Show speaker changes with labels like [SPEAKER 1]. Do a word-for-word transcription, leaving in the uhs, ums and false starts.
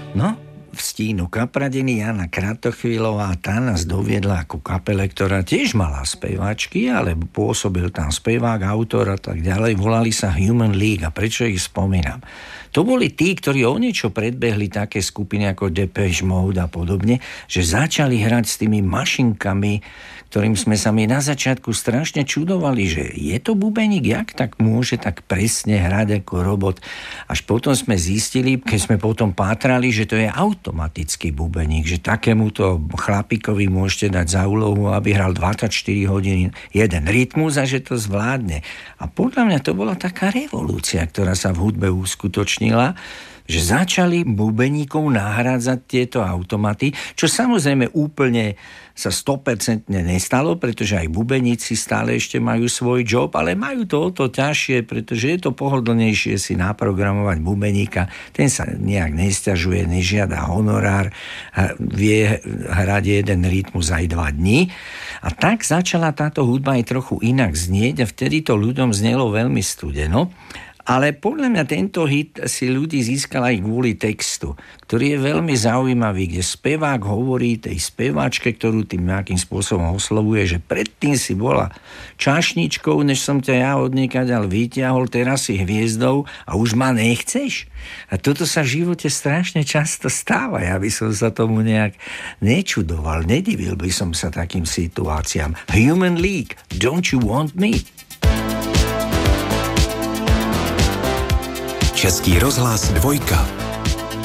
[SPEAKER 1] No, v stínu Kapradiny Jana Kratochvílová, tá nás doviedla ako kapele, ktorá tiež mala speváčky, ale pôsobil tam spevák, autor a tak ďalej. Volali sa Human League. A prečo ich spomínam? To boli tí, ktorí o niečo predbehli také skupiny ako Depeche Mode a podobne, že začali hrať s tými mašinkami, ktorým sme sa my na začiatku strašne čudovali, že je to bubeník, jak tak môže tak presne hrať ako robot. Až potom sme zistili, keď sme potom pátrali, že to je automatický bubeník, že takémuto chlapíkovi môžete dať za úlohu, aby hral dvadsaťštyri hodín jeden rytmus a že to zvládne. A podľa mňa to bola taká revolúcia, ktorá sa v hudbe uskutočnila, že začali bubeníkov nahrádzať tieto automaty, čo samozrejme úplne sa sto percent nestalo, pretože aj bubeníci stále ešte majú svoj job, ale majú to o to ťažšie, pretože je to pohodlnejšie si naprogramovať bubeníka. Ten sa nejak nesťažuje, nežiada honorár, vie hrať jeden rytmus aj dva dní. A tak začala táto hudba aj trochu inak znieť a vtedy to ľuďom znelo veľmi studeno. Ale podľa mňa tento hit si ľudí získal aj kvôli textu, ktorý je veľmi zaujímavý, kde spevák hovorí tej speváčke, ktorú tým nejakým spôsobom oslovuje, že predtým si bola čašničkou, než som ťa ja odniekaďal vyťahol, teraz si hviezdou a už ma nechceš. A toto sa v živote strašne často stáva. Ja by som sa tomu nejak nečudoval, nedivil by som sa takým situáciám. Human League, Don't You Want Me?
[SPEAKER 2] Český rozhlas dvojka.